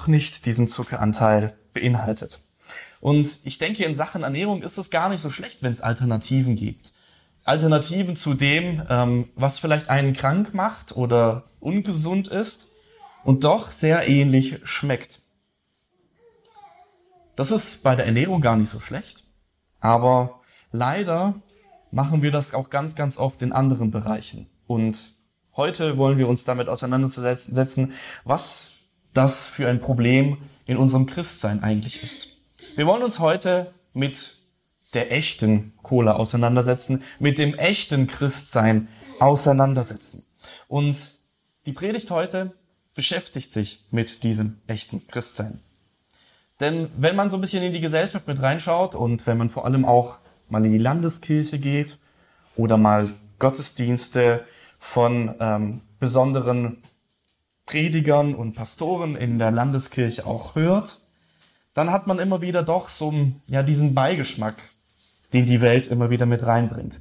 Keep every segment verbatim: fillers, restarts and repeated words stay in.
auch nicht diesen Zuckeranteil beinhaltet. Und ich denke, in Sachen Ernährung ist es gar nicht so schlecht, wenn es Alternativen gibt. Alternativen zu dem, ähm, was vielleicht einen krank macht oder ungesund ist und doch sehr ähnlich schmeckt. Das ist bei der Ernährung gar nicht so schlecht, aber leider machen wir das auch ganz, ganz oft in anderen Bereichen. Und heute wollen wir uns damit auseinandersetzen, was das für ein Problem in unserem Christsein eigentlich ist. Wir wollen uns heute mit der echten Cola auseinandersetzen, mit dem echten Christsein auseinandersetzen. Und die Predigt heute beschäftigt sich mit diesem echten Christsein. Denn wenn man so ein bisschen in die Gesellschaft mit reinschaut und wenn man vor allem auch mal in die Landeskirche geht oder mal Gottesdienste von ähm, besonderen Predigern und Pastoren in der Landeskirche auch hört, dann hat man immer wieder doch so ja, diesen Beigeschmack, den die Welt immer wieder mit reinbringt.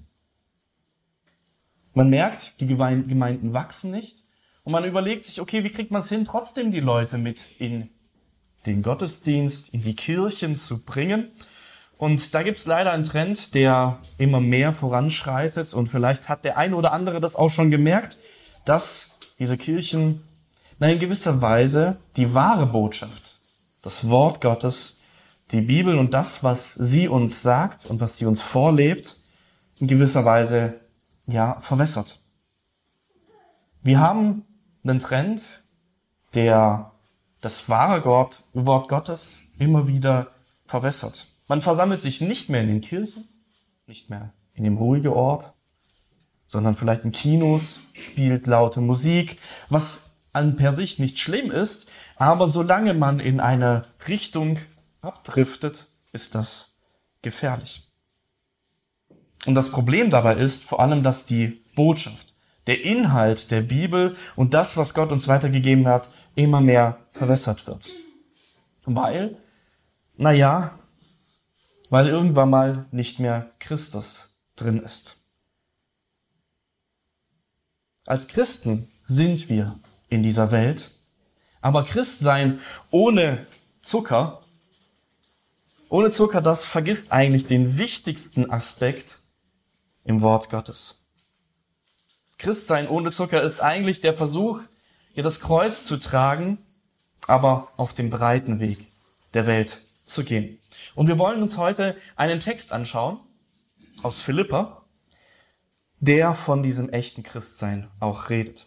Man merkt, die Gemeinden wachsen nicht und man überlegt sich, okay, wie kriegt man es hin, trotzdem die Leute mit in den Gottesdienst, in die Kirchen zu bringen. Und da gibt es leider einen Trend, der immer mehr voranschreitet und vielleicht hat der eine oder andere das auch schon gemerkt, dass diese Kirchen na, in gewisser Weise die wahre Botschaft, das Wort Gottes, die Bibel und das, was sie uns sagt und was sie uns vorlebt, in gewisser Weise ja, verwässert. Wir haben einen Trend, der das wahre Gott, Wort Gottes immer wieder verwässert. Man versammelt sich nicht mehr in den Kirchen, nicht mehr in dem ruhigen Ort, sondern vielleicht in Kinos, spielt laute Musik, was an per sich nicht schlimm ist, aber solange man in eine Richtung abdriftet, ist das gefährlich. Und das Problem dabei ist vor allem, dass die Botschaft, der Inhalt der Bibel und das, was Gott uns weitergegeben hat, immer mehr verwässert wird. Weil, naja, weil irgendwann mal nicht mehr Christus drin ist. Als Christen sind wir in dieser Welt, aber Christsein ohne Zucker, ohne Zucker, das vergisst eigentlich den wichtigsten Aspekt im Wort Gottes. Christsein ohne Zucker ist eigentlich der Versuch, hier das Kreuz zu tragen, aber auf dem breiten Weg der Welt zu gehen. Und wir wollen uns heute einen Text anschauen aus Philipper, der von diesem echten Christsein auch redet.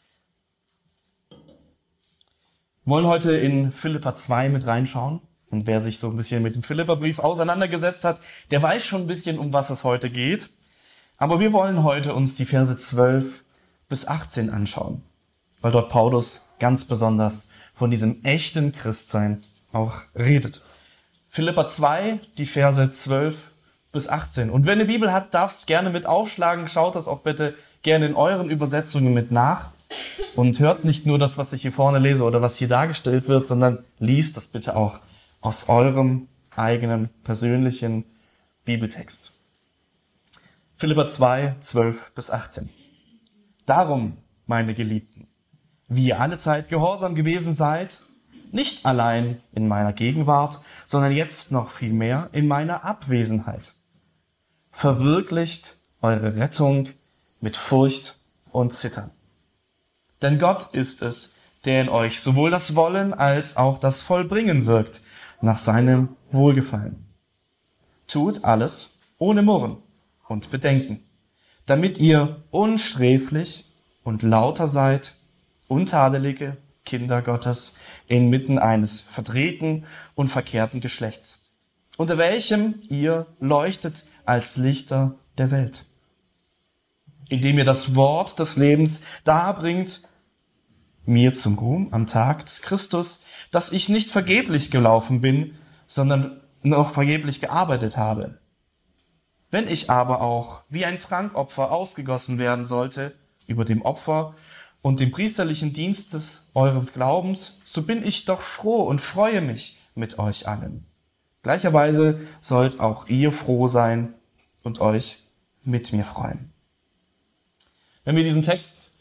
Wir wollen heute in Philipper zwei mit reinschauen. Und wer sich so ein bisschen mit dem Philipperbrief auseinandergesetzt hat, der weiß schon ein bisschen, um was es heute geht. Aber wir wollen heute uns die Verse zwölf bis achtzehn anschauen, weil dort Paulus ganz besonders von diesem echten Christsein auch redet. Philipper zwei, die Verse zwölf bis achtzehn. Und wenn ihr eine Bibel habt, darfst du gerne mit aufschlagen. Schaut das auch bitte gerne in euren Übersetzungen mit nach. Und hört nicht nur das, was ich hier vorne lese oder was hier dargestellt wird, sondern liest das bitte auch aus eurem eigenen persönlichen Bibeltext. Philipper zwei, zwölf bis achtzehn. Darum, meine Geliebten, wie ihr alle Zeit gehorsam gewesen seid, nicht allein in meiner Gegenwart, sondern jetzt noch viel mehr in meiner Abwesenheit. Verwirklicht eure Rettung mit Furcht und Zittern. Denn Gott ist es, der in euch sowohl das Wollen als auch das Vollbringen wirkt, nach seinem Wohlgefallen. Tut alles ohne Murren und Bedenken, damit ihr unsträflich und lauter seid, untadelige Kinder Gottes inmitten eines verdrehten und verkehrten Geschlechts, unter welchem ihr leuchtet als Lichter der Welt, indem ihr das Wort des Lebens darbringt, mir zum Ruhm am Tag des Christus, dass ich nicht vergeblich gelaufen bin, sondern noch vergeblich gearbeitet habe. Wenn ich aber auch wie ein Trankopfer ausgegossen werden sollte über dem Opfer und dem priesterlichen Dienst des eures Glaubens, so bin ich doch froh und freue mich mit euch allen. Gleicherweise sollt auch ihr froh sein und euch mit mir freuen. Wenn wir diesen Text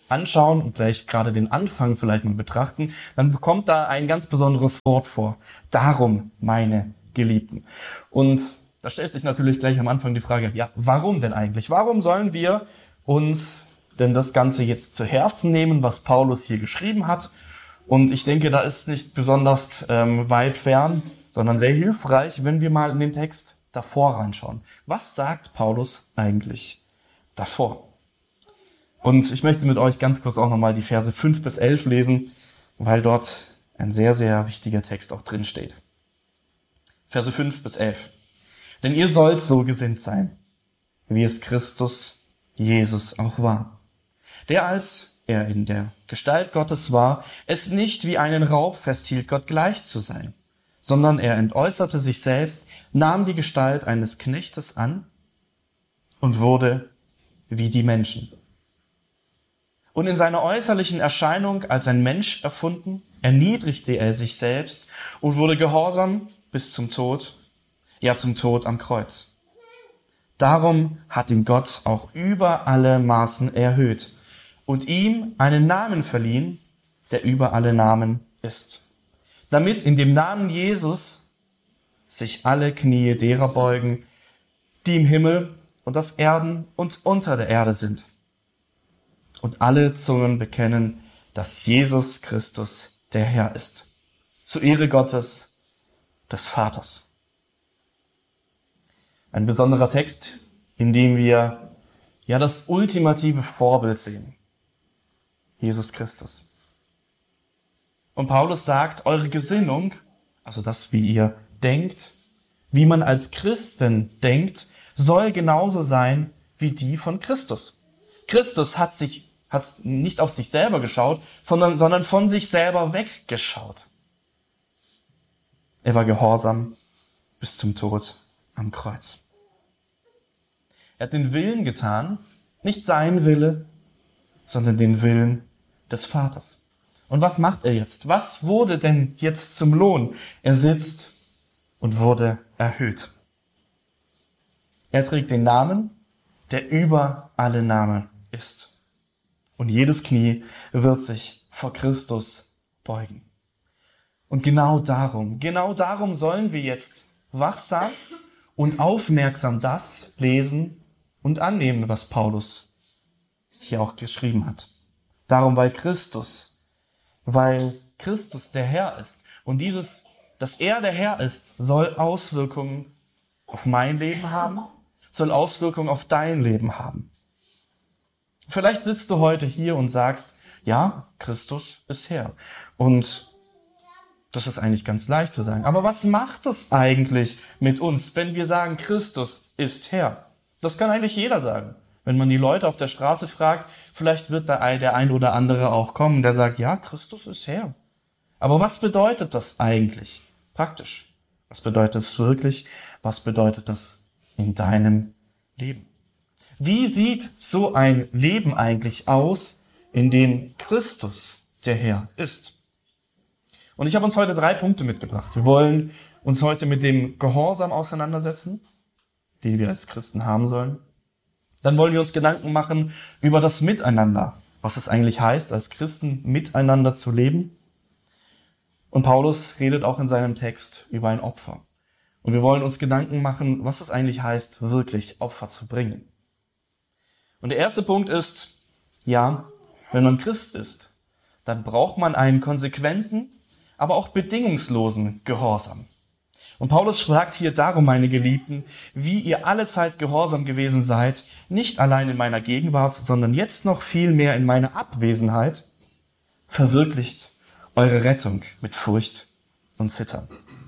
anschauen und gleich gerade den Anfang vielleicht mal betrachten, dann bekommt da ein ganz besonderes Wort vor. Darum, meine Geliebten. Und da stellt sich natürlich gleich am Anfang die Frage, ja, warum denn eigentlich? Warum sollen wir uns denn das Ganze jetzt zu Herzen nehmen, was Paulus hier geschrieben hat? Und ich denke, da ist nicht besonders ähm, weit fern, sondern sehr hilfreich, wenn wir mal in den Text davor reinschauen. Was sagt Paulus eigentlich davor? Und ich möchte mit euch ganz kurz auch nochmal die Verse fünf bis elf lesen, weil dort ein sehr, sehr wichtiger Text auch drin steht. Verse fünf bis elf. Denn ihr sollt so gesinnt sein, wie es Christus Jesus auch war, der, als er in der Gestalt Gottes war, es nicht wie einen Raub festhielt, Gott gleich zu sein, sondern er entäußerte sich selbst, nahm die Gestalt eines Knechtes an und wurde wie die Menschen. Und in seiner äußerlichen Erscheinung als ein Mensch erfunden, erniedrigte er sich selbst und wurde gehorsam bis zum Tod, ja zum Tod am Kreuz. Darum hat ihn Gott auch über alle Maßen erhöht und ihm einen Namen verliehen, der über alle Namen ist, damit in dem Namen Jesus sich alle Knie derer beugen, die im Himmel und auf Erden und unter der Erde sind, und alle Zungen bekennen, dass Jesus Christus der Herr ist, zu Ehre Gottes, des Vaters. Ein besonderer Text, in dem wir ja das ultimative Vorbild sehen. Jesus Christus. Und Paulus sagt, eure Gesinnung, also das, wie ihr denkt, wie man als Christen denkt, soll genauso sein wie die von Christus. Christus hat sich hat nicht auf sich selber geschaut, sondern, sondern von sich selber weggeschaut. Er war gehorsam bis zum Tod am Kreuz. Er hat den Willen getan, nicht sein Wille, sondern den Willen des Vaters. Und was macht er jetzt? Was wurde denn jetzt zum Lohn? Er sitzt und wurde erhöht. Er trägt den Namen, der über alle Namen ist. Und jedes Knie wird sich vor Christus beugen. Und genau darum, genau darum sollen wir jetzt wachsam und aufmerksam das lesen und annehmen, was Paulus hier auch geschrieben hat. Darum, weil Christus, weil Christus der Herr ist. Und dieses, dass er der Herr ist, soll Auswirkungen auf mein Leben haben, soll Auswirkungen auf dein Leben haben. Vielleicht sitzt du heute hier und sagst, ja, Christus ist Herr. Und das ist eigentlich ganz leicht zu sagen. Aber was macht das eigentlich mit uns, wenn wir sagen, Christus ist Herr? Das kann eigentlich jeder sagen. Wenn man die Leute auf der Straße fragt, vielleicht wird da der ein oder andere auch kommen, der sagt, ja, Christus ist Herr. Aber was bedeutet das eigentlich praktisch? Was bedeutet es wirklich? Was bedeutet das in deinem Leben? Wie sieht so ein Leben eigentlich aus, in dem Christus der Herr ist? Und ich habe uns heute drei Punkte mitgebracht. Wir wollen uns heute mit dem Gehorsam auseinandersetzen, den wir als Christen haben sollen. Dann wollen wir uns Gedanken machen über das Miteinander, was es eigentlich heißt, als Christen miteinander zu leben. Und Paulus redet auch in seinem Text über ein Opfer. Und wir wollen uns Gedanken machen, was es eigentlich heißt, wirklich Opfer zu bringen. Und der erste Punkt ist, ja, wenn man Christ ist, dann braucht man einen konsequenten, aber auch bedingungslosen Gehorsam. Und Paulus fragt hier darum, meine Geliebten, wie ihr alle Zeit gehorsam gewesen seid, nicht allein in meiner Gegenwart, sondern jetzt noch viel mehr in meiner Abwesenheit, verwirklicht eure Rettung mit Furcht und Zittern.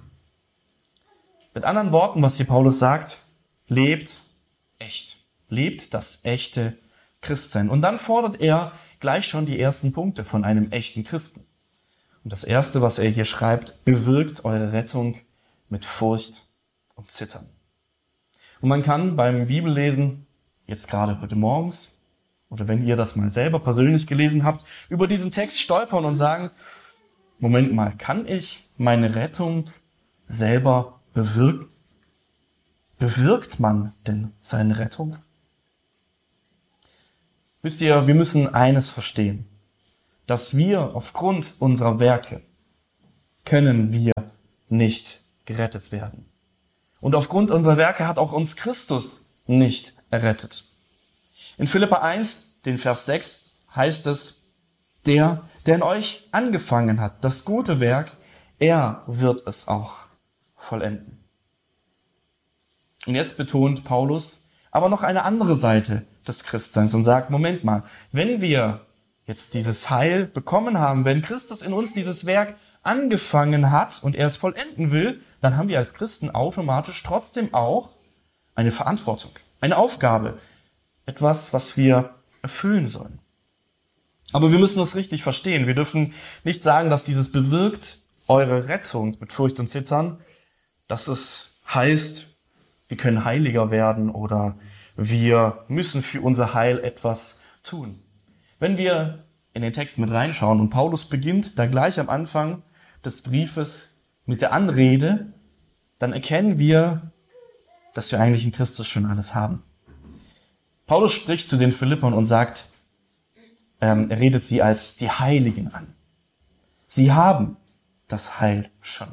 Mit anderen Worten, was hier Paulus sagt, lebt echt. Lebt das echte Christsein. Und dann fordert er gleich schon die ersten Punkte von einem echten Christen. Und das erste, was er hier schreibt, bewirkt eure Rettung mit Furcht und Zittern. Und man kann beim Bibellesen, jetzt gerade heute morgens, oder wenn ihr das mal selber persönlich gelesen habt, über diesen Text stolpern und sagen, Moment mal, kann ich meine Rettung selber bewirken? Bewirkt man denn seine Rettung? Wisst ihr, wir müssen eines verstehen, dass wir aufgrund unserer Werke können wir nicht gerettet werden. Und aufgrund unserer Werke hat auch uns Christus nicht errettet. In Philipper eins, den Vers sechs, heißt es, der, der in euch angefangen hat, das gute Werk, er wird es auch vollenden. Und jetzt betont Paulus aber noch eine andere Seite des Christseins und sagt, Moment mal, wenn wir jetzt dieses Heil bekommen haben, wenn Christus in uns dieses Werk angefangen hat und er es vollenden will, dann haben wir als Christen automatisch trotzdem auch eine Verantwortung, eine Aufgabe, etwas, was wir erfüllen sollen. Aber wir müssen das richtig verstehen. Wir dürfen nicht sagen, dass dieses bewirkt eure Rettung mit Furcht und Zittern, dass es heißt, wir können heiliger werden oder wir müssen für unser Heil etwas tun. Wenn wir in den Text mit reinschauen und Paulus beginnt da gleich am Anfang des Briefes mit der Anrede, dann erkennen wir, dass wir eigentlich in Christus schon alles haben. Paulus spricht zu den Philippern und sagt, ähm, er redet sie als die Heiligen an. Sie haben das Heil schon.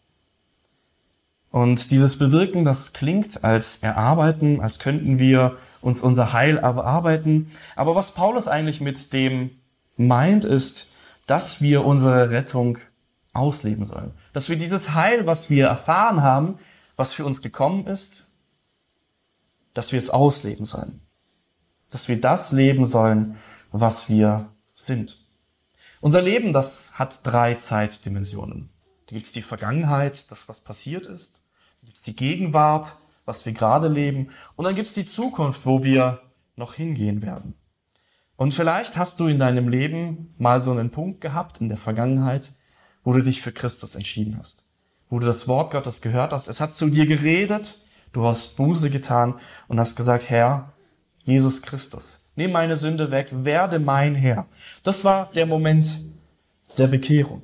Und dieses Bewirken, das klingt als erarbeiten, als könnten wir uns unser Heil erarbeiten. Aber was Paulus eigentlich mit dem meint, ist, dass wir unsere Rettung ausleben sollen. Dass wir dieses Heil, was wir erfahren haben, was für uns gekommen ist, dass wir es ausleben sollen. Dass wir das leben sollen, was wir sind. Unser Leben, das hat drei Zeitdimensionen. Da gibt es die Vergangenheit, das, was passiert ist. Da gibt es die Gegenwart, was wir gerade leben. Und dann gibt es die Zukunft, wo wir noch hingehen werden. Und vielleicht hast du in deinem Leben mal so einen Punkt gehabt in der Vergangenheit, wo du dich für Christus entschieden hast. Wo du das Wort Gottes gehört hast. Es hat zu dir geredet, du hast Buße getan und hast gesagt, Herr, Jesus Christus, nimm meine Sünde weg, werde mein Herr. Das war der Moment der Bekehrung.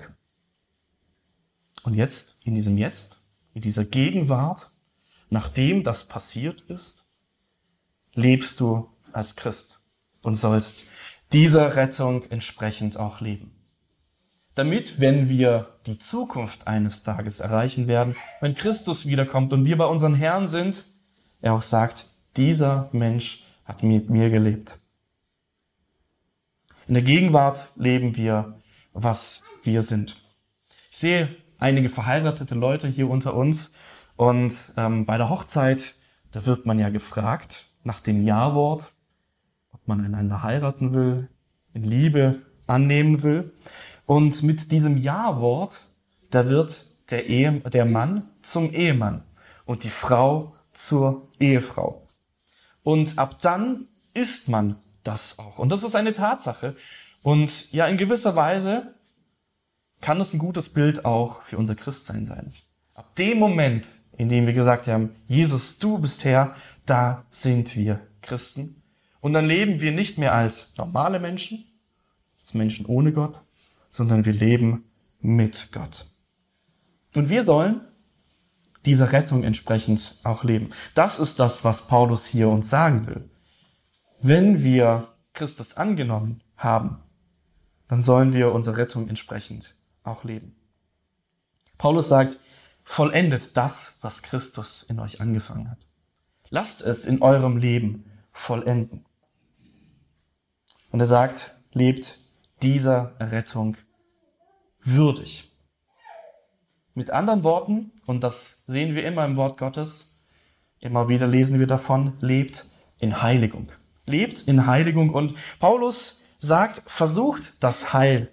Und jetzt, in diesem Jetzt, in dieser Gegenwart, nachdem das passiert ist, lebst du als Christ und sollst dieser Rettung entsprechend auch leben. Damit, wenn wir die Zukunft eines Tages erreichen werden, wenn Christus wiederkommt und wir bei unseren Herrn sind, er auch sagt, dieser Mensch hat mit mir gelebt. In der Gegenwart leben wir, was wir sind. Ich sehe einige verheiratete Leute hier unter uns und ähm, bei der Hochzeit, da wird man ja gefragt nach dem Ja-Wort, ob man einander heiraten will, in Liebe annehmen will. Und mit diesem Ja-Wort, da wird der, Ehe, der Mann zum Ehemann und die Frau zur Ehefrau. Und ab dann ist man das auch. Und das ist eine Tatsache. Und ja, in gewisser Weise kann das ein gutes Bild auch für unser Christsein sein. Ab dem Moment, in dem wir gesagt haben, Jesus, du bist Herr, da sind wir Christen. Und dann leben wir nicht mehr als normale Menschen, als Menschen ohne Gott, sondern wir leben mit Gott. Und wir sollen dieser Rettung entsprechend auch leben. Das ist das, was Paulus hier uns sagen will. Wenn wir Christus angenommen haben, dann sollen wir unsere Rettung entsprechend auch leben. Paulus sagt, vollendet das, was Christus in euch angefangen hat. Lasst es in eurem Leben vollenden. Und er sagt, lebt dieser Rettung würdig. Mit anderen Worten, und das sehen wir immer im Wort Gottes, immer wieder lesen wir davon, lebt in Heiligung. Lebt in Heiligung. Und Paulus sagt, versucht das Heil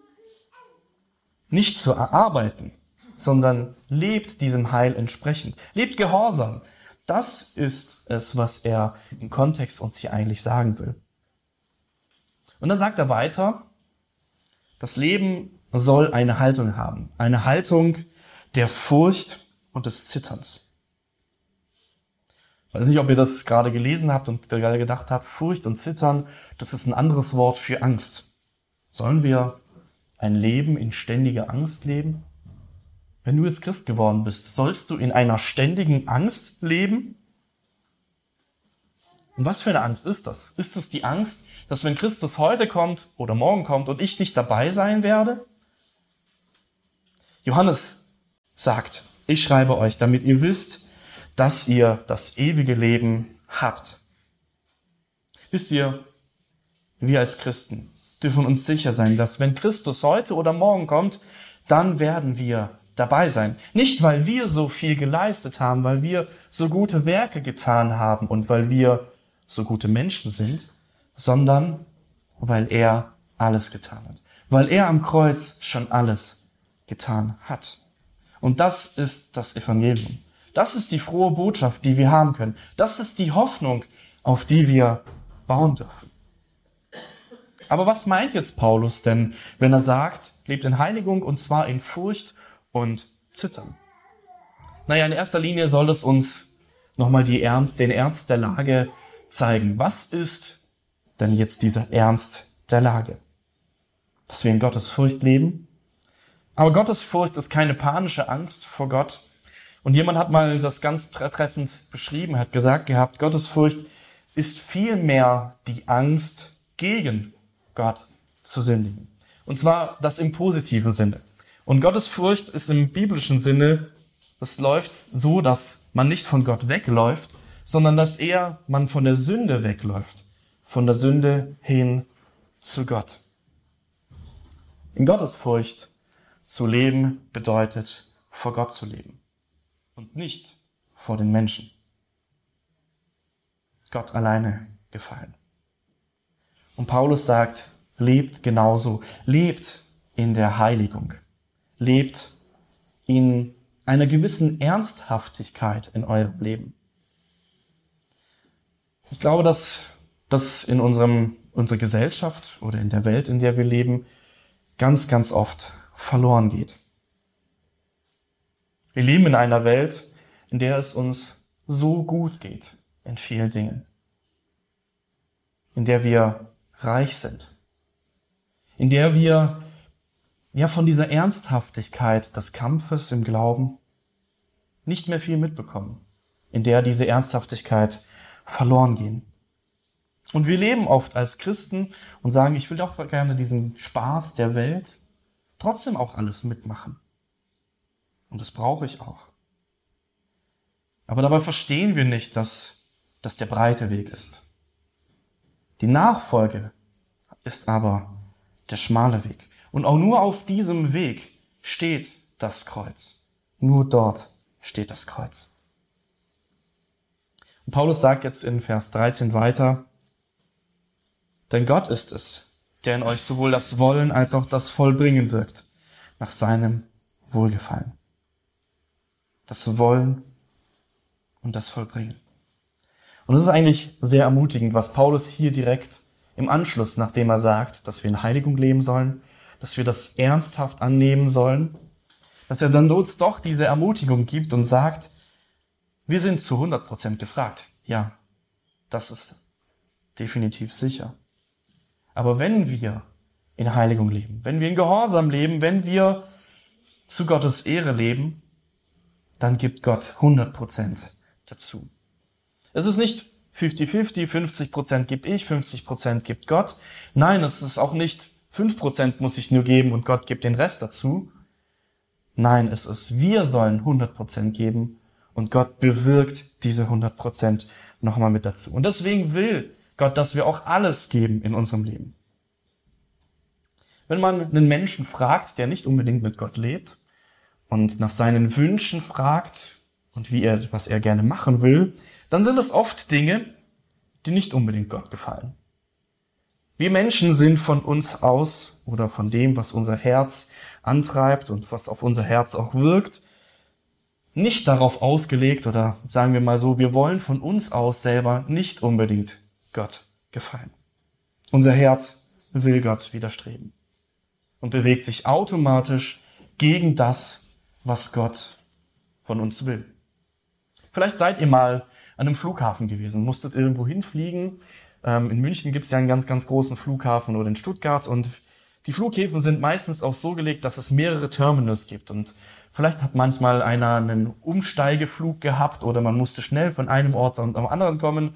nicht zu erarbeiten, sondern lebt diesem Heil entsprechend. Lebt gehorsam. Das ist es, was er im Kontext uns hier eigentlich sagen will. Und dann sagt er weiter, das Leben soll eine Haltung haben. Eine Haltung der Furcht und des Zitterns. Ich weiß nicht, ob ihr das gerade gelesen habt und gerade gedacht habt, Furcht und Zittern, das ist ein anderes Wort für Angst. Sollen wir ein Leben in ständiger Angst leben? Wenn du jetzt Christ geworden bist, sollst du in einer ständigen Angst leben? Und was für eine Angst ist das? Ist es die Angst, dass wenn Christus heute kommt oder morgen kommt und ich nicht dabei sein werde? Johannes sagt, ich schreibe euch, damit ihr wisst, dass ihr das ewige Leben habt. Wisst ihr, wir als Christen dürfen uns sicher sein, dass wenn Christus heute oder morgen kommt, dann werden wir dabei sein. Nicht, weil wir so viel geleistet haben, weil wir so gute Werke getan haben und weil wir so gute Menschen sind, sondern weil er alles getan hat. Weil er am Kreuz schon alles getan hat. Und das ist das Evangelium. Das ist die frohe Botschaft, die wir haben können. Das ist die Hoffnung, auf die wir bauen dürfen. Aber was meint jetzt Paulus denn, wenn er sagt, lebt in Heiligung und zwar in Furcht und Zittern? Naja, in erster Linie soll es uns nochmal die Ernst, den Ernst der Lage zeigen. Was ist denn jetzt dieser Ernst der Lage? Dass wir in Gottes Furcht leben? Aber Gottes Furcht ist keine panische Angst vor Gott. Und jemand hat mal das ganz treffend beschrieben, hat gesagt gehabt, Gottes Furcht ist vielmehr die Angst gegen Gott zu sündigen. Und zwar das im positiven Sinne. Und Gottes Furcht ist im biblischen Sinne, das läuft so, dass man nicht von Gott wegläuft, sondern dass eher man von der Sünde wegläuft. Von der Sünde hin zu Gott. In Gottes Furcht zu leben bedeutet, vor Gott zu leben. Und nicht vor den Menschen. Gott alleine gefallen. Und Paulus sagt, lebt genauso. Lebt in der Heiligung. Lebt in einer gewissen Ernsthaftigkeit in eurem Leben. Ich glaube, dass das in unserem, unserer Gesellschaft oder in der Welt, in der wir leben, ganz, ganz oft verloren geht. Wir leben in einer Welt, in der es uns so gut geht in vielen Dingen. In der wir reich sind. In der wir ja von dieser Ernsthaftigkeit des Kampfes im Glauben nicht mehr viel mitbekommen. In der diese Ernsthaftigkeit verloren gehen. Und wir leben oft als Christen und sagen, ich will doch gerne diesen Spaß der Welt trotzdem auch alles mitmachen. Und das brauche ich auch. Aber dabei verstehen wir nicht, dass das der breite Weg ist. Die Nachfolge ist aber der schmale Weg. Und auch nur auf diesem Weg steht das Kreuz. Nur dort steht das Kreuz. Und Paulus sagt jetzt in Vers dreizehn weiter, denn Gott ist es, der in euch sowohl das Wollen als auch das Vollbringen wirkt, nach seinem Wohlgefallen. Das Wollen und das Vollbringen. Und es ist eigentlich sehr ermutigend, was Paulus hier direkt im Anschluss, nachdem er sagt, dass wir in Heiligung leben sollen, dass wir das ernsthaft annehmen sollen, dass er dann uns doch diese Ermutigung gibt und sagt, wir sind zu hundert Prozent gefragt. Ja, das ist definitiv sicher. Aber wenn wir in Heiligung leben, wenn wir in Gehorsam leben, wenn wir zu Gottes Ehre leben, dann gibt Gott hundert Prozent dazu. Es ist nicht fünfzig fünfzig, fünfzig Prozent gebe ich, fünfzig Prozent gibt Gott. Nein, es ist auch nicht fünf Prozent muss ich nur geben und Gott gibt den Rest dazu. Nein, es ist, wir sollen hundert Prozent geben und Gott bewirkt diese hundert Prozent nochmal mit dazu. Und deswegen will Gott, dass wir auch alles geben in unserem Leben. Wenn man einen Menschen fragt, der nicht unbedingt mit Gott lebt und nach seinen Wünschen fragt und wie er, was er gerne machen will, dann sind es oft Dinge, die nicht unbedingt Gott gefallen. Wir Menschen sind von uns aus oder von dem, was unser Herz antreibt und was auf unser Herz auch wirkt, nicht darauf ausgelegt oder sagen wir mal so, wir wollen von uns aus selber nicht unbedingt Gott gefallen. Unser Herz will Gott widerstreben und bewegt sich automatisch gegen das, was Gott von uns will. Vielleicht seid ihr mal an einem Flughafen gewesen, musstet irgendwo hinfliegen. Ähm, in München gibt es ja einen ganz, ganz großen Flughafen oder in Stuttgart und die Flughäfen sind meistens auch so gelegt, dass es mehrere Terminals gibt und vielleicht hat manchmal einer einen Umsteigeflug gehabt oder man musste schnell von einem Ort zum anderen kommen.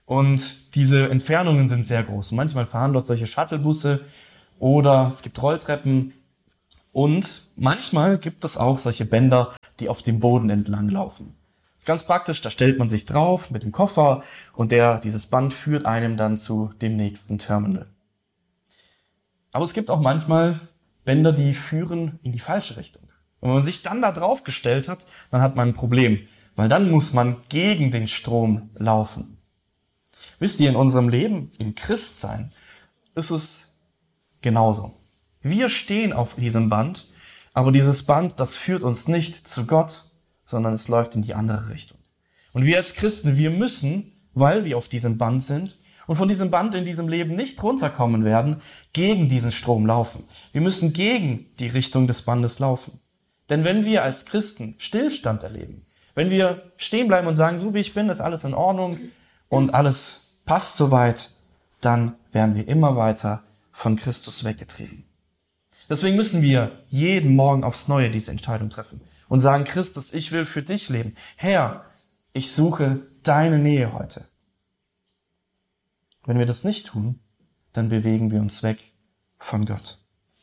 Und diese Entfernungen sind sehr groß. Und manchmal fahren dort solche Shuttlebusse oder es gibt Rolltreppen. Und manchmal gibt es auch solche Bänder, die auf dem Boden entlang laufen. Das ist ganz praktisch, da stellt man sich drauf mit dem Koffer und der, dieses Band führt einem dann zu dem nächsten Terminal. Aber es gibt auch manchmal Bänder, die führen in die falsche Richtung. Und wenn man sich dann da drauf gestellt hat, dann hat man ein Problem, weil dann muss man gegen den Strom laufen. Wisst ihr, in unserem Leben, im Christsein, ist es genauso. Wir stehen auf diesem Band, aber dieses Band, das führt uns nicht zu Gott, sondern es läuft in die andere Richtung. Und wir als Christen, wir müssen, weil wir auf diesem Band sind und von diesem Band in diesem Leben nicht runterkommen werden, gegen diesen Strom laufen. Wir müssen gegen die Richtung des Bandes laufen. Denn wenn wir als Christen Stillstand erleben, wenn wir stehen bleiben und sagen, so wie ich bin, ist alles in Ordnung und alles passt soweit, dann werden wir immer weiter von Christus weggetrieben. Deswegen müssen wir jeden Morgen aufs Neue diese Entscheidung treffen und sagen, Christus, ich will für dich leben. Herr, ich suche deine Nähe heute. Wenn wir das nicht tun, dann bewegen wir uns weg von Gott.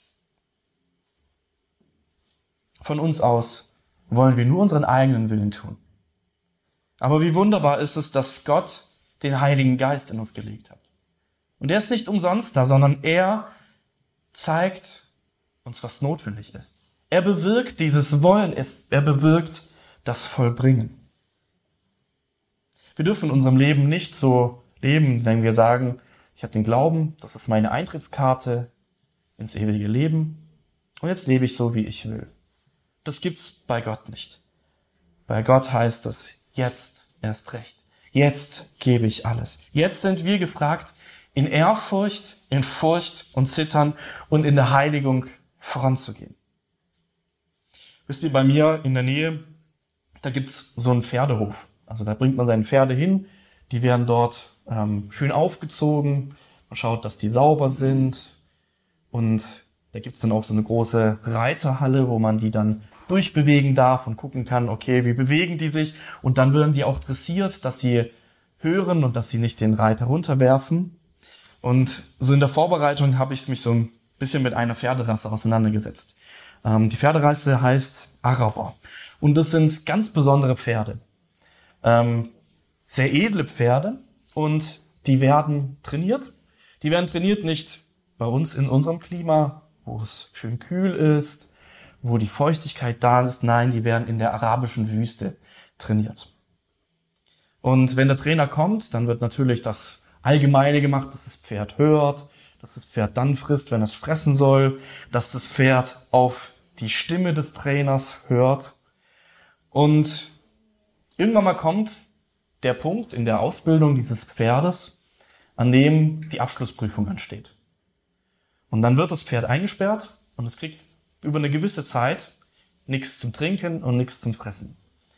Von uns aus wollen wir nur unseren eigenen Willen tun. Aber wie wunderbar ist es, dass Gott den Heiligen Geist in uns gelegt hat. Und er ist nicht umsonst da, sondern er zeigt uns, was notwendig ist. Er bewirkt dieses Wollen, er bewirkt das Vollbringen. Wir dürfen in unserem Leben nicht so leben, wenn wir sagen, ich habe den Glauben, das ist meine Eintrittskarte ins ewige Leben und jetzt lebe ich so, wie ich will. Das gibt's bei Gott nicht. Bei Gott heißt es, jetzt erst recht. Jetzt gebe ich alles. Jetzt sind wir gefragt, in Ehrfurcht, in Furcht und Zittern und in der Heiligung voranzugehen. Wisst ihr, bei mir in der Nähe, da gibt's so einen Pferdehof. Also da bringt man seine Pferde hin, die werden dort ähm, schön aufgezogen, man schaut, dass die sauber sind und da gibt's dann auch so eine große Reiterhalle, wo man die dann durchbewegen darf und gucken kann, okay, wie bewegen die sich, und dann werden die auch dressiert, dass sie hören und dass sie nicht den Reiter runterwerfen. Und so in der Vorbereitung habe ich mich so ein bisschen mit einer Pferderasse auseinandergesetzt. Ähm, die Pferderasse heißt Araber. Und das sind ganz besondere Pferde. Ähm, sehr edle Pferde. Und die werden trainiert. Die werden trainiert nicht bei uns in unserem Klima, wo es schön kühl ist, wo die Feuchtigkeit da ist. Nein, die werden in der arabischen Wüste trainiert. Und wenn der Trainer kommt, dann wird natürlich das Allgemeine gemacht, dass das Pferd hört, dass das Pferd dann frisst, wenn es fressen soll, dass das Pferd auf die Stimme des Trainers hört. Und irgendwann mal kommt der Punkt in der Ausbildung dieses Pferdes, an dem die Abschlussprüfung ansteht. Und dann wird das Pferd eingesperrt und es kriegt über eine gewisse Zeit nichts zum Trinken und nichts zum Fressen.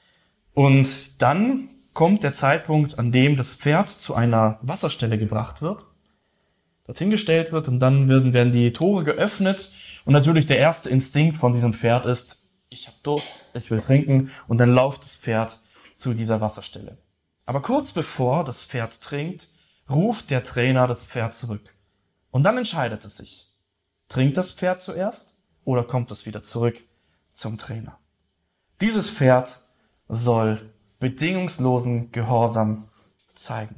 Und dann kommt der Zeitpunkt, an dem das Pferd zu einer Wasserstelle gebracht wird, dorthin gestellt wird und dann werden, werden die Tore geöffnet und natürlich der erste Instinkt von diesem Pferd ist, ich habe Durst, ich will trinken, und dann läuft das Pferd zu dieser Wasserstelle. Aber kurz bevor das Pferd trinkt, ruft der Trainer das Pferd zurück. Und dann entscheidet es sich, trinkt das Pferd zuerst oder kommt es wieder zurück zum Trainer? Dieses Pferd soll bedingungslosen Gehorsam zeigen.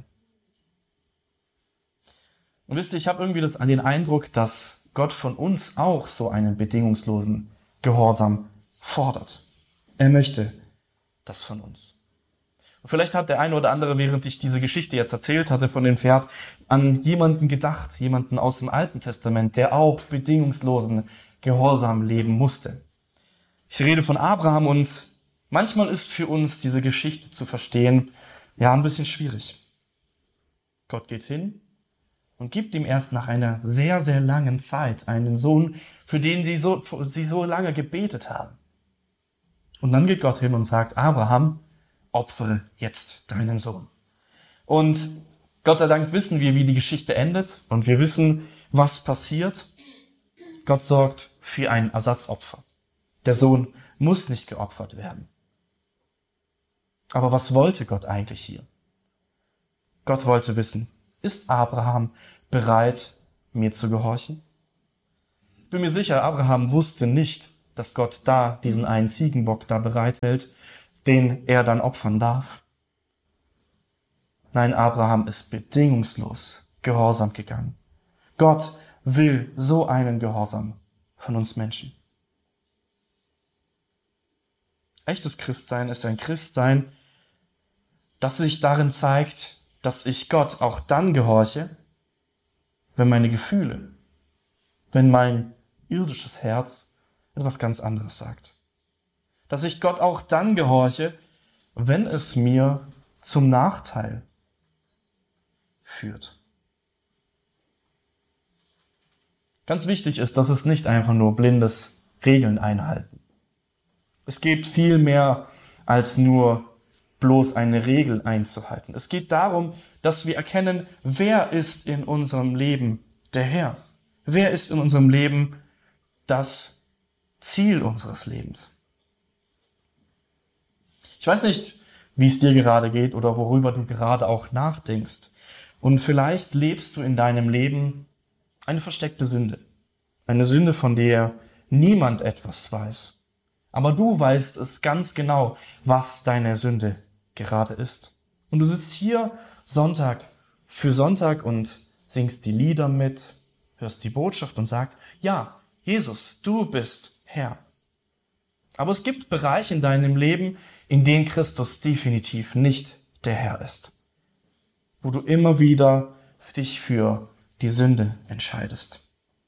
Und wisst ihr, ich habe irgendwie das, den Eindruck, dass Gott von uns auch so einen bedingungslosen Gehorsam fordert. Er möchte das von uns. Und vielleicht hat der eine oder andere, während ich diese Geschichte jetzt erzählt hatte von dem Pferd, an jemanden gedacht, jemanden aus dem Alten Testament, der auch bedingungslosen Gehorsam leben musste. Ich rede von Abraham, und manchmal ist für uns diese Geschichte zu verstehen, ja, ein bisschen schwierig. Gott geht hin und gibt ihm erst nach einer sehr, sehr langen Zeit einen Sohn, für den sie so, sie so lange gebetet haben. Und dann geht Gott hin und sagt, Abraham, opfere jetzt deinen Sohn. Und Gott sei Dank wissen wir, wie die Geschichte endet, und wir wissen, was passiert. Gott sorgt für ein Ersatzopfer. Der Sohn muss nicht geopfert werden. Aber was wollte Gott eigentlich hier? Gott wollte wissen, ist Abraham bereit, mir zu gehorchen? Ich bin mir sicher, Abraham wusste nicht, dass Gott da diesen einen Ziegenbock da bereithält, den er dann opfern darf. Nein, Abraham ist bedingungslos gehorsam gegangen. Gott will so einen Gehorsam von uns Menschen. Echtes Christsein ist ein Christsein, das sich darin zeigt, dass ich Gott auch dann gehorche, wenn meine Gefühle, wenn mein irdisches Herz etwas ganz anderes sagt. Dass ich Gott auch dann gehorche, wenn es mir zum Nachteil führt. Ganz wichtig ist, dass es nicht einfach nur blindes Regeln einhalten. Es geht viel mehr als nur bloß eine Regel einzuhalten. Es geht darum, dass wir erkennen, wer ist in unserem Leben der Herr? Wer ist in unserem Leben das Ziel unseres Lebens? Ich weiß nicht, wie es dir gerade geht oder worüber du gerade auch nachdenkst. Und vielleicht lebst du in deinem Leben eine versteckte Sünde. Eine Sünde, von der niemand etwas weiß. Aber du weißt es ganz genau, was deine Sünde gerade ist. Und du sitzt hier Sonntag für Sonntag und singst die Lieder mit, hörst die Botschaft und sagst, ja, Jesus, du bist Herr. Aber es gibt Bereiche in deinem Leben, in denen Christus definitiv nicht der Herr ist. Wo du immer wieder dich für die Sünde entscheidest.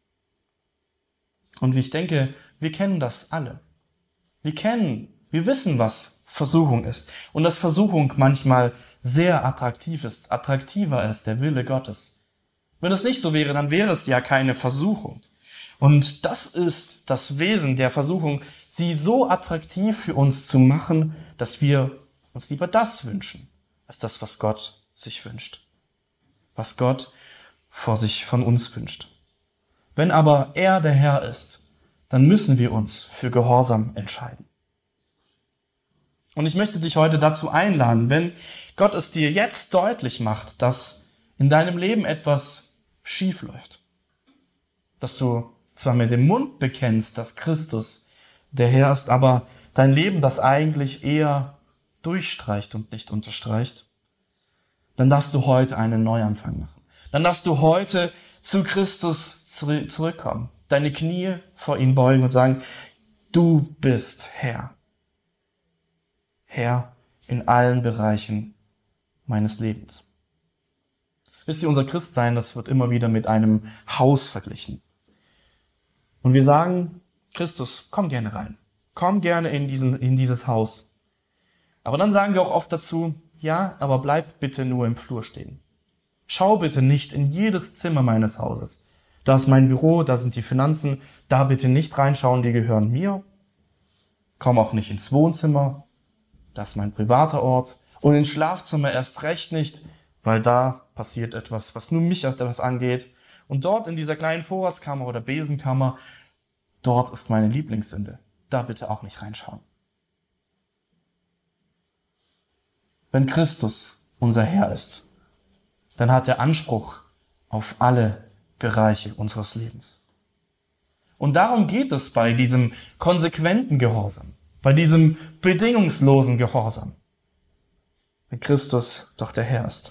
Und ich denke, wir kennen das alle. Wir kennen, wir wissen, was Versuchung ist. Und dass Versuchung manchmal sehr attraktiv ist, attraktiver als der Wille Gottes. Wenn es nicht so wäre, dann wäre es ja keine Versuchung. Und das ist das Wesen der Versuchung, sie so attraktiv für uns zu machen, dass wir uns lieber das wünschen, als das, was Gott sich wünscht. Was Gott vor sich von uns wünscht. Wenn aber er der Herr ist, dann müssen wir uns für Gehorsam entscheiden. Und ich möchte dich heute dazu einladen, wenn Gott es dir jetzt deutlich macht, dass in deinem Leben etwas schief läuft, dass du zwar mit dem Mund bekennst, dass Christus der Herr ist, aber dein Leben das eigentlich eher durchstreicht und nicht unterstreicht, dann darfst du heute einen Neuanfang machen. Dann darfst du heute zu Christus zurückkommen, deine Knie vor ihn beugen und sagen, du bist Herr. Herr in allen Bereichen meines Lebens. Wisst ihr, unser Christsein, das wird immer wieder mit einem Haus verglichen. Und wir sagen, Christus, komm gerne rein. Komm gerne in, diesen, in dieses Haus. Aber dann sagen wir auch oft dazu, ja, aber bleib bitte nur im Flur stehen. Schau bitte nicht in jedes Zimmer meines Hauses. Da ist mein Büro, da sind die Finanzen, da bitte nicht reinschauen, die gehören mir. Komm auch nicht ins Wohnzimmer, das ist mein privater Ort. Und ins Schlafzimmer erst recht nicht, weil da passiert etwas, was nur mich erst etwas angeht. Und dort in dieser kleinen Vorratskammer oder Besenkammer, dort ist meine Lieblingssünde. Da bitte auch nicht reinschauen. Wenn Christus unser Herr ist, dann hat er Anspruch auf alle Bereiche unseres Lebens. Und darum geht es bei diesem konsequenten Gehorsam, bei diesem bedingungslosen Gehorsam, wenn Christus doch der Herr ist.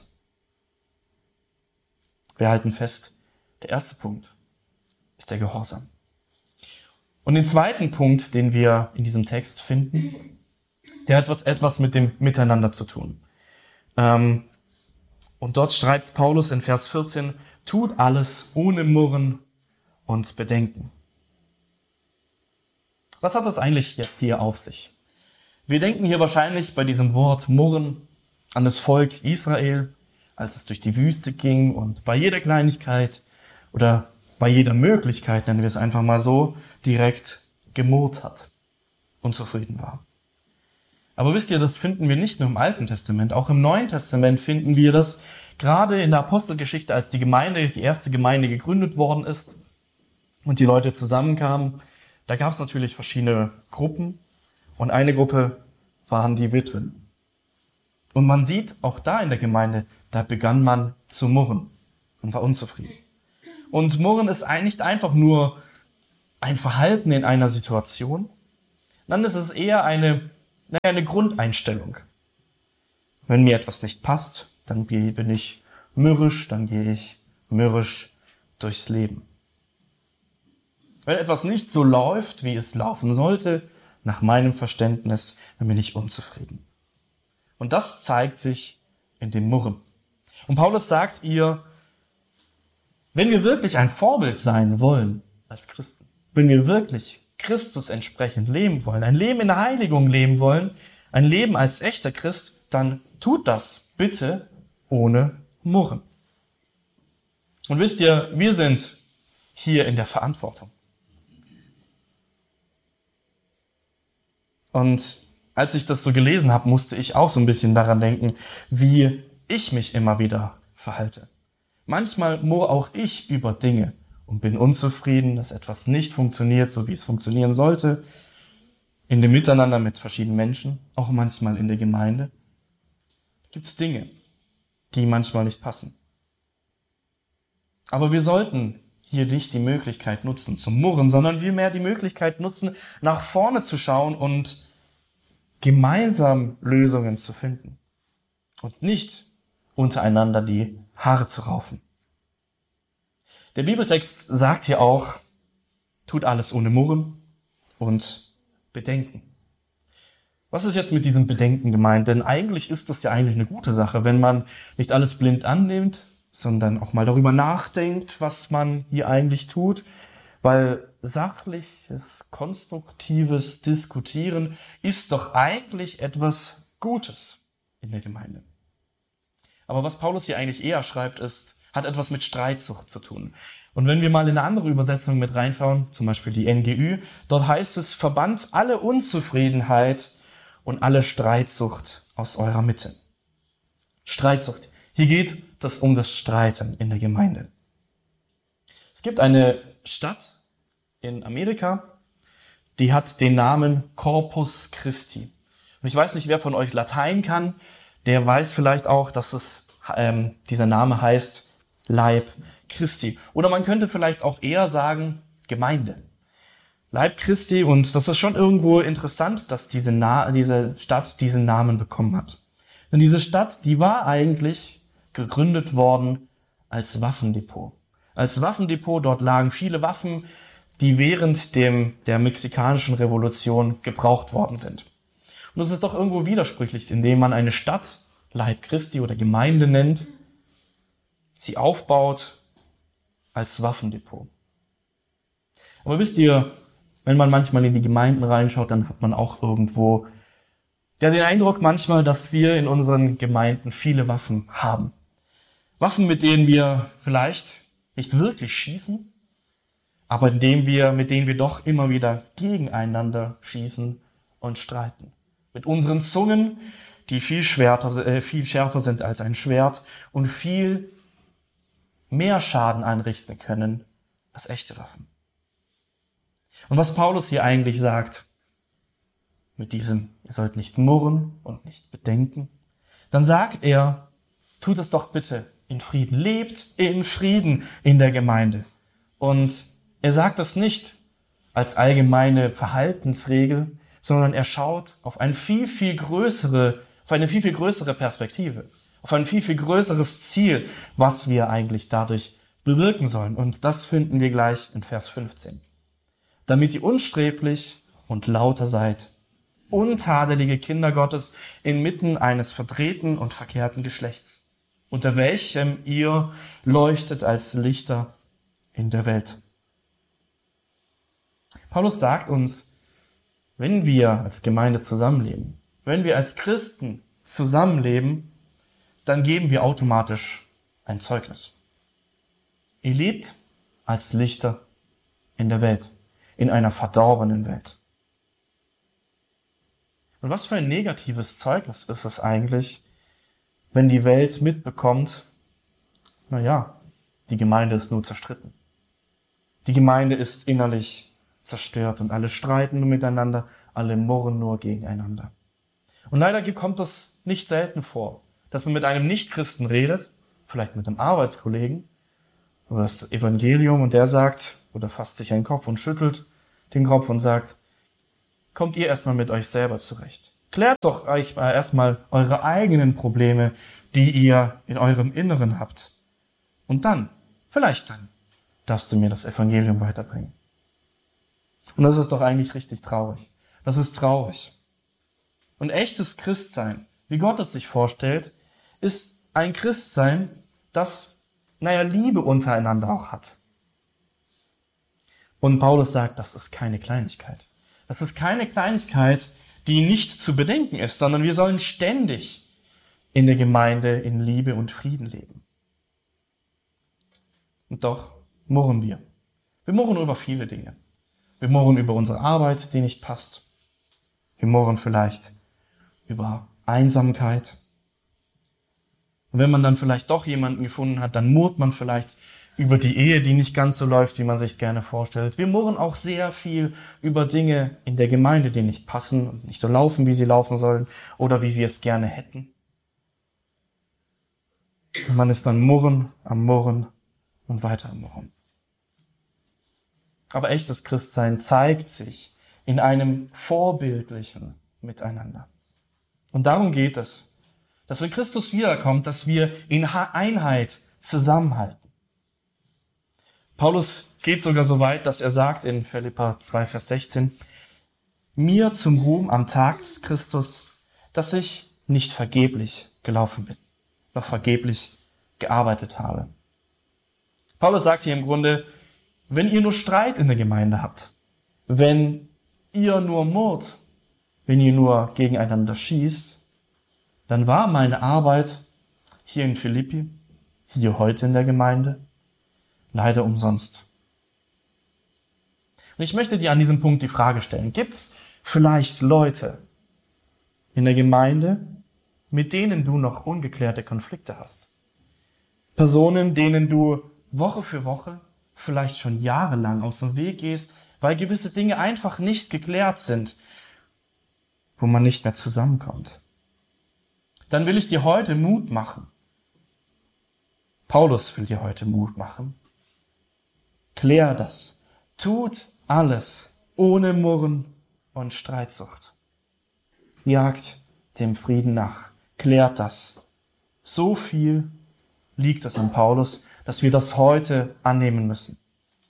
Wir halten fest, der erste Punkt ist der Gehorsam. Und den zweiten Punkt, den wir in diesem Text finden, der hat was, etwas mit dem Miteinander zu tun. Ähm, und dort schreibt Paulus in Vers vierzehn, tut alles ohne Murren und Bedenken. Was hat das eigentlich jetzt hier auf sich? Wir denken hier wahrscheinlich bei diesem Wort Murren an das Volk Israel, als es durch die Wüste ging und bei jeder Kleinigkeit oder bei jeder Möglichkeit, nennen wir es einfach mal so, direkt gemurrt hat, unzufrieden war. Aber wisst ihr, das finden wir nicht nur im Alten Testament, auch im Neuen Testament finden wir das, gerade in der Apostelgeschichte, als die Gemeinde, die erste Gemeinde gegründet worden ist und die Leute zusammenkamen, da gab es natürlich verschiedene Gruppen und eine Gruppe waren die Witwen. Und man sieht auch da in der Gemeinde, da begann man zu murren und war unzufrieden. Und murren ist nicht einfach nur ein Verhalten in einer Situation, dann ist es eher eine, naja, eine Grundeinstellung. Wenn mir etwas nicht passt, dann bin ich mürrisch, dann gehe ich mürrisch durchs Leben. Wenn etwas nicht so läuft, wie es laufen sollte, nach meinem Verständnis, dann bin ich unzufrieden. Und das zeigt sich in dem Murren. Und Paulus sagt ihr, wenn wir wirklich ein Vorbild sein wollen als Christen, wenn wir wirklich Christus entsprechend leben wollen, ein Leben in der Heiligung leben wollen, ein Leben als echter Christ, dann tut das bitte ohne Murren. Und wisst ihr, wir sind hier in der Verantwortung. Und als ich das so gelesen habe, musste ich auch so ein bisschen daran denken, wie ich mich immer wieder verhalte. Manchmal murre auch ich über Dinge und bin unzufrieden, dass etwas nicht funktioniert, so wie es funktionieren sollte. In dem Miteinander mit verschiedenen Menschen, auch manchmal in der Gemeinde, gibt es Dinge, die manchmal nicht passen. Aber wir sollten hier nicht die Möglichkeit nutzen zu murren, sondern vielmehr die Möglichkeit nutzen, nach vorne zu schauen und gemeinsam Lösungen zu finden. Und nicht untereinander die Haare zu raufen. Der Bibeltext sagt hier auch, tut alles ohne Murren und Bedenken. Was ist jetzt mit diesem Bedenken gemeint? Denn eigentlich ist das ja eigentlich eine gute Sache, wenn man nicht alles blind annimmt, sondern auch mal darüber nachdenkt, was man hier eigentlich tut. Weil sachliches, konstruktives Diskutieren ist doch eigentlich etwas Gutes in der Gemeinde. Aber was Paulus hier eigentlich eher schreibt, ist, hat etwas mit Streitsucht zu tun. Und wenn wir mal in eine andere Übersetzung mit reinschauen, zum Beispiel die N G Ü, dort heißt es, verbannt alle Unzufriedenheit und alle Streitsucht aus eurer Mitte. Streitsucht. Hier geht es um das Streiten in der Gemeinde. Es gibt eine Stadt in Amerika, die hat den Namen Corpus Christi. Und ich weiß nicht, wer von euch Latein kann, der weiß vielleicht auch, dass es, ähm, dieser Name heißt Leib Christi. Oder man könnte vielleicht auch eher sagen Gemeinde. Leib Christi, und das ist schon irgendwo interessant, dass diese, Na- diese Stadt diesen Namen bekommen hat. Denn diese Stadt, die war eigentlich gegründet worden als Waffendepot. Als Waffendepot, dort lagen viele Waffen, die während dem, der mexikanischen Revolution gebraucht worden sind. Und das ist doch irgendwo widersprüchlich, indem man eine Stadt Leib Christi oder Gemeinde nennt, sie aufbaut als Waffendepot. Aber wisst ihr, wenn man manchmal in die Gemeinden reinschaut, dann hat man auch irgendwo ja, den Eindruck manchmal, dass wir in unseren Gemeinden viele Waffen haben. Waffen, mit denen wir vielleicht nicht wirklich schießen, aber indem wir, mit denen wir doch immer wieder gegeneinander schießen und streiten. Mit unseren Zungen, die viel, schwerter, äh, viel schärfer sind als ein Schwert und viel mehr Schaden anrichten können als echte Waffen. Und was Paulus hier eigentlich sagt, mit diesem, ihr sollt nicht murren und nicht bedenken, dann sagt er, tut es doch bitte in Frieden. Lebt in Frieden in der Gemeinde. Und er sagt das nicht als allgemeine Verhaltensregel, sondern er schaut auf eine viel, viel größere, auf eine viel, viel größere Perspektive, auf ein viel, viel größeres Ziel, was wir eigentlich dadurch bewirken sollen. Und das finden wir gleich in Vers fünfzehn. Damit ihr unsträflich und lauter seid, untadelige Kinder Gottes inmitten eines verdrehten und verkehrten Geschlechts, unter welchem ihr leuchtet als Lichter in der Welt. Paulus sagt uns, wenn wir als Gemeinde zusammenleben, wenn wir als Christen zusammenleben, dann geben wir automatisch ein Zeugnis. Ihr lebt als Lichter in der Welt, in einer verdorbenen Welt. Und was für ein negatives Zeugnis ist es eigentlich, wenn die Welt mitbekommt, naja, die Gemeinde ist nur zerstritten. Die Gemeinde ist innerlich zerstört und alle streiten nur miteinander, alle murren nur gegeneinander. Und leider kommt es nicht selten vor, dass man mit einem Nichtchristen redet, vielleicht mit einem Arbeitskollegen, über das Evangelium, und der sagt, oder fasst sich einen Kopf und schüttelt den Kopf und sagt, kommt ihr erstmal mit euch selber zurecht. Klärt doch euch mal erstmal eure eigenen Probleme, die ihr in eurem Inneren habt. Und dann, vielleicht dann, darfst du mir das Evangelium weiterbringen. Und das ist doch eigentlich richtig traurig. Das ist traurig. Und echtes Christsein, wie Gott es sich vorstellt, ist ein Christsein, das, naja, Liebe untereinander auch hat. Und Paulus sagt, das ist keine Kleinigkeit. Das ist keine Kleinigkeit, die nicht zu bedenken ist, sondern wir sollen ständig in der Gemeinde in Liebe und Frieden leben. Und doch murren wir. Wir murren über viele Dinge. Wir murren über unsere Arbeit, die nicht passt. Wir murren vielleicht über Einsamkeit. Und wenn man dann vielleicht doch jemanden gefunden hat, dann murrt man vielleicht über die Ehe, die nicht ganz so läuft, wie man sich gerne vorstellt. Wir murren auch sehr viel über Dinge in der Gemeinde, die nicht passen und nicht so laufen, wie sie laufen sollen oder wie wir es gerne hätten. Und man ist dann murren am Murren und weiter am Murren. Aber echtes Christsein zeigt sich in einem vorbildlichen Miteinander. Und darum geht es, dass wenn Christus wiederkommt, dass wir in Einheit zusammenhalten. Paulus geht sogar so weit, dass er sagt in Philipper zwei, Vers sechzehn, mir zum Ruhm am Tag des Christus, dass ich nicht vergeblich gelaufen bin, noch vergeblich gearbeitet habe. Paulus sagt hier im Grunde, wenn ihr nur Streit in der Gemeinde habt, wenn ihr nur murrt, wenn ihr nur gegeneinander schießt, dann war meine Arbeit hier in Philippi, hier heute in der Gemeinde, leider umsonst. Und ich möchte dir an diesem Punkt die Frage stellen, gibt es vielleicht Leute in der Gemeinde, mit denen du noch ungeklärte Konflikte hast? Personen, denen du Woche für Woche, vielleicht schon jahrelang aus dem Weg gehst, weil gewisse Dinge einfach nicht geklärt sind, wo man nicht mehr zusammenkommt. Dann will ich dir heute Mut machen. Paulus will dir heute Mut machen. Klär das. Tut alles ohne Murren und Streitsucht. Jagt dem Frieden nach. Klärt das. So viel liegt es an Paulus, dass wir das heute annehmen müssen.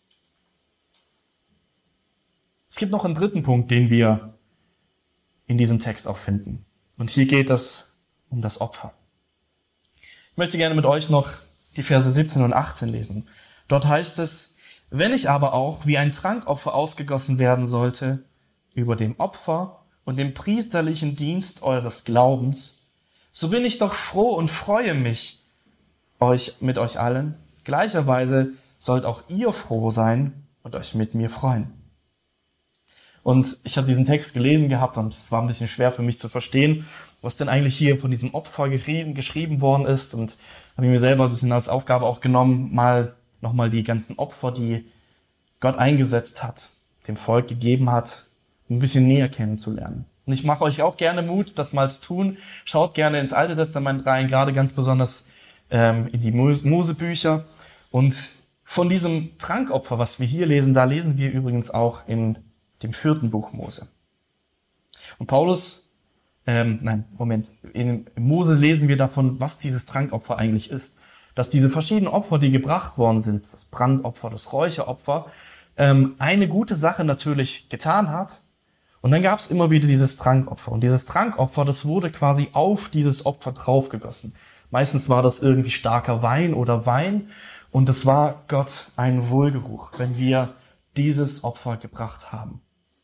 Es gibt noch einen dritten Punkt, den wir in diesem Text auch finden. Und hier geht es um das Opfer. Ich möchte gerne mit euch noch die Verse siebzehn und achtzehn lesen. Dort heißt es, wenn ich aber auch wie ein Trankopfer ausgegossen werden sollte, über dem Opfer und dem priesterlichen Dienst eures Glaubens, so bin ich doch froh und freue mich euch mit euch allen. Gleicherweise sollt auch ihr froh sein und euch mit mir freuen. Und ich habe diesen Text gelesen gehabt und es war ein bisschen schwer für mich zu verstehen, was denn eigentlich hier von diesem Opfer geschrieben worden ist. Und habe ich mir selber ein bisschen als Aufgabe auch genommen, mal nochmal die ganzen Opfer, die Gott eingesetzt hat, dem Volk gegeben hat, ein bisschen näher kennenzulernen. Und ich mache euch auch gerne Mut, das mal zu tun. Schaut gerne ins Alte Testament rein, gerade ganz besonders ähm, in die Mosebücher. Und von diesem Trankopfer, was wir hier lesen, da lesen wir übrigens auch in dem vierten Buch Mose. Und Paulus, ähm, nein, Moment, in Mose lesen wir davon, was dieses Trankopfer eigentlich ist. Dass diese verschiedenen Opfer, die gebracht worden sind, das Brandopfer, das Räucheropfer, ähm, eine gute Sache natürlich getan hat. Und dann gab es immer wieder dieses Trankopfer. Und dieses Trankopfer, das wurde quasi auf dieses Opfer draufgegossen. Meistens war das irgendwie starker Wein oder Wein. Und es war Gott ein Wohlgeruch, wenn wir dieses Opfer gebracht haben.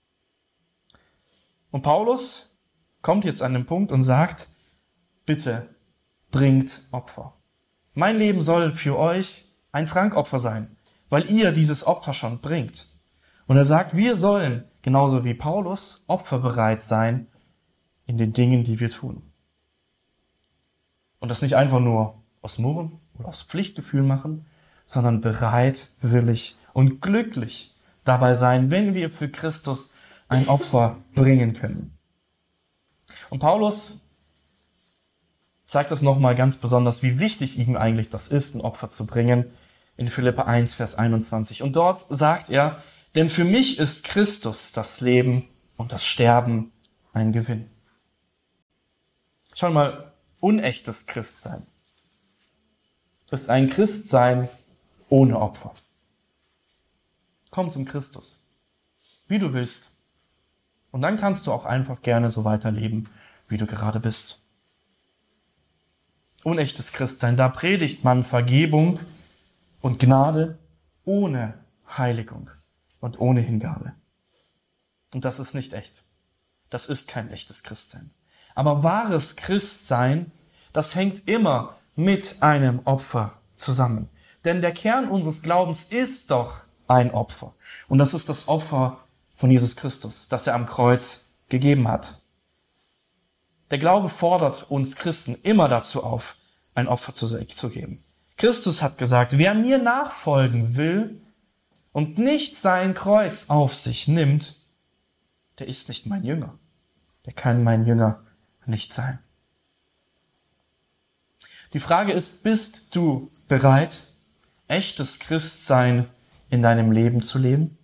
Und Paulus kommt jetzt an den Punkt und sagt, bitte bringt Opfer. Mein Leben soll für euch ein Trankopfer sein, weil ihr dieses Opfer schon bringt. Und er sagt, wir sollen, genauso wie Paulus, opferbereit sein in den Dingen, die wir tun. Und das nicht einfach nur aus Murren oder aus Pflichtgefühl machen, sondern bereit, willig und glücklich dabei sein, wenn wir für Christus ein Opfer bringen können. Und Paulus zeigt das nochmal ganz besonders, wie wichtig ihm eigentlich das ist, ein Opfer zu bringen, in Philipper eins, Vers einundzwanzig. Und dort sagt er, denn für mich ist Christus das Leben und das Sterben ein Gewinn. Schau mal, unechtes Christsein ist ein Christsein ohne Opfer. Komm zum Christus, wie du willst. Und dann kannst du auch einfach gerne so weiterleben, wie du gerade bist. Unechtes Christsein, da predigt man Vergebung und Gnade ohne Heiligung und ohne Hingabe. Und das ist nicht echt. Das ist kein echtes Christsein. Aber wahres Christsein, das hängt immer mit einem Opfer zusammen. Denn der Kern unseres Glaubens ist doch ein Opfer. Und das ist das Opfer von Jesus Christus, das er am Kreuz gegeben hat. Der Glaube fordert uns Christen immer dazu auf, ein Opfer zu, zu geben. Christus hat gesagt, wer mir nachfolgen will und nicht sein Kreuz auf sich nimmt, der ist nicht mein Jünger. Der kann mein Jünger nicht sein. Die Frage ist, bist du bereit, echtes Christsein in deinem Leben zu leben?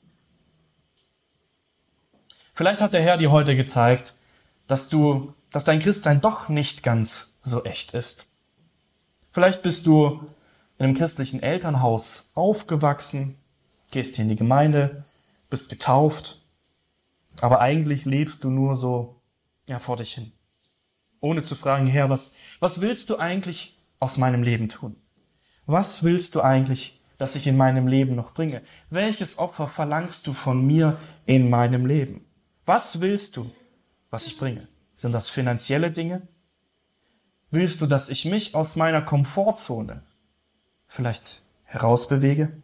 Vielleicht hat der Herr dir heute gezeigt, dass du, dass dein Christsein doch nicht ganz so echt ist. Vielleicht bist du in einem christlichen Elternhaus aufgewachsen, gehst hier in die Gemeinde, bist getauft, aber eigentlich lebst du nur so ja, vor dich hin. Ohne zu fragen, Herr, was, was willst du eigentlich aus meinem Leben tun? Was willst du eigentlich, dass ich in meinem Leben noch bringe? Welches Opfer verlangst du von mir in meinem Leben? Was willst du, was ich bringe? Sind das finanzielle Dinge? Willst du, dass ich mich aus meiner Komfortzone vielleicht herausbewege?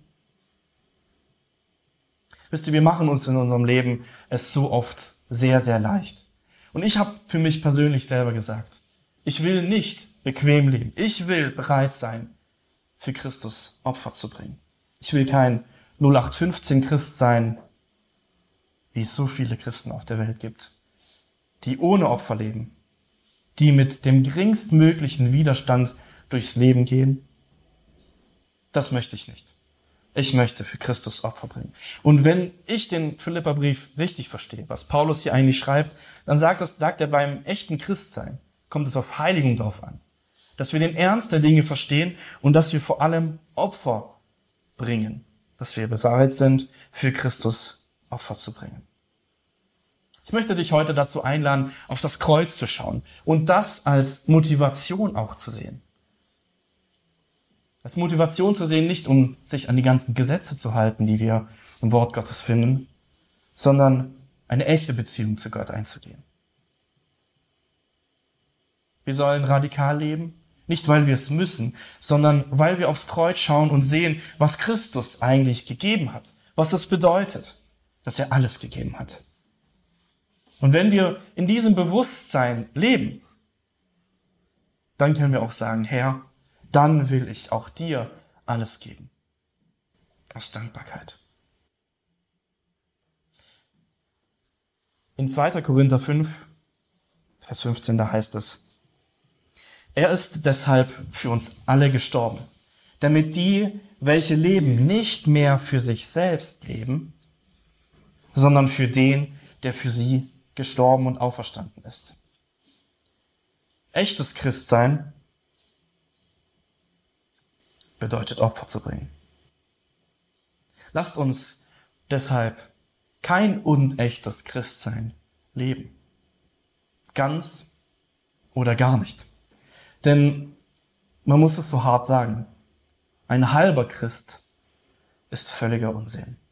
Wisst ihr, wir machen uns in unserem Leben es so oft sehr, sehr leicht. Und ich habe für mich persönlich selber gesagt, ich will nicht bequem leben. Ich will bereit sein, für Christus Opfer zu bringen. Ich will kein null acht fünfzehn Christ sein, wie es so viele Christen auf der Welt gibt, die ohne Opfer leben, die mit dem geringstmöglichen Widerstand durchs Leben gehen. Das möchte ich nicht. Ich möchte für Christus Opfer bringen. Und wenn ich den Philipperbrief richtig verstehe, was Paulus hier eigentlich schreibt, dann sagt, das, sagt er, beim echten Christsein kommt es auf Heiligung drauf an. Dass wir den Ernst der Dinge verstehen und dass wir vor allem Opfer bringen. Dass wir bereit sind, für Christus Opfer zu bringen. Ich möchte dich heute dazu einladen, auf das Kreuz zu schauen und das als Motivation auch zu sehen. Als Motivation zu sehen, nicht um sich an die ganzen Gesetze zu halten, die wir im Wort Gottes finden, sondern eine echte Beziehung zu Gott einzugehen. Wir sollen radikal leben, nicht weil wir es müssen, sondern weil wir aufs Kreuz schauen und sehen, was Christus eigentlich gegeben hat, was das bedeutet, dass er alles gegeben hat. Und wenn wir in diesem Bewusstsein leben, dann können wir auch sagen, Herr, dann will ich auch dir alles geben. Aus Dankbarkeit. In zweiter Korinther fünf, Vers fünfzehn, da heißt es, er ist deshalb für uns alle gestorben, damit die, welche leben, nicht mehr für sich selbst leben, sondern für den, der für sie gestorben und auferstanden ist. Echtes Christsein bedeutet Opfer zu bringen. Lasst uns deshalb kein unechtes Christsein leben. Ganz oder gar nicht. Denn man muss es so hart sagen, ein halber Christ ist völliger Unsinn.